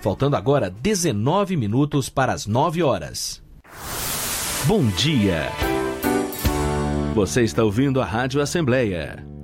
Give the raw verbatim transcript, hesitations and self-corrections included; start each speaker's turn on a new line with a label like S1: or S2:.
S1: Faltando agora dezenove minutos para as nove horas. Bom dia! Você está ouvindo a Rádio Assembleia